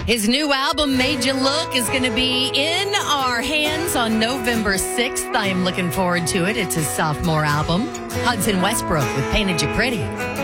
His new album, Made You Look, is going to be in our hands on November 6th. I am looking forward to it. It's his sophomore album. Hudson Westbrook with Painted You Pretty.